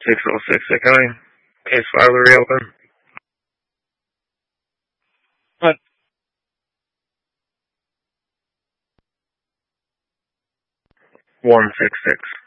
606 incoming. Case file to reopen. What? 166.